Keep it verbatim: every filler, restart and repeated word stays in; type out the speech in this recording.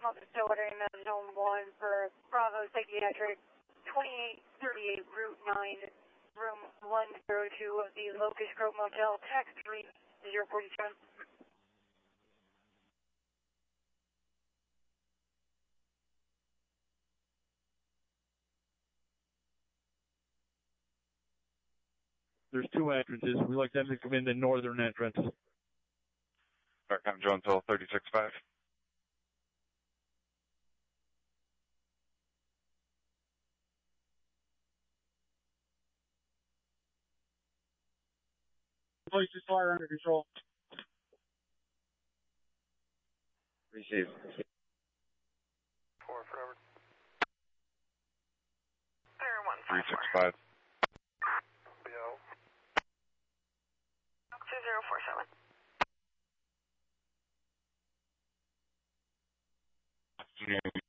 smoke is still entering the zone one for Bravo Psychiatric, twenty-eight thirty-eight Route nine, room one oh two of the Locust Grove Motel, tax three zero forty-seven. There's two entrances. We like them to come in the northern entrance. Starcom Jonesville, thirty-six five. Police is fire under control. Receive. Four forever. Fair one. three six five. B O. two zero four seven. Yeah.